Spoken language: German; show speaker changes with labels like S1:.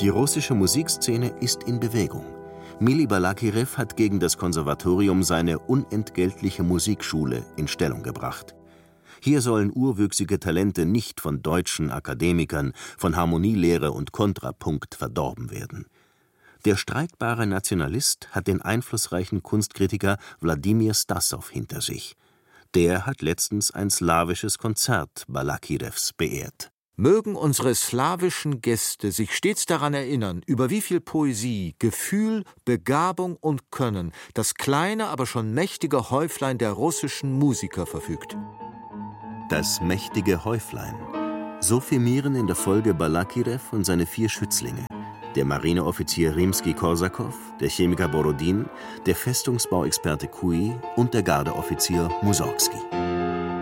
S1: Die russische Musikszene ist in Bewegung. Mili Balakirev hat gegen das Konservatorium seine unentgeltliche Musikschule in Stellung gebracht. Hier sollen urwüchsige Talente nicht von deutschen Akademikern, von Harmonielehre und Kontrapunkt verdorben werden. Der streitbare Nationalist hat den einflussreichen Kunstkritiker Wladimir Stassow hinter sich. Der hat letztens ein slawisches Konzert Balakirevs beehrt.
S2: Mögen unsere slawischen Gäste sich stets daran erinnern, über wie viel Poesie, Gefühl, Begabung und Können das kleine, aber schon mächtige Häuflein der russischen Musiker verfügt.
S1: Das mächtige Häuflein. So firmieren in der Folge Balakirev und seine 4 Schützlinge: der Marineoffizier Rimski-Korsakow, der Chemiker Borodin, der Festungsbauexperte Kui und der Gardeoffizier Mussorgsky.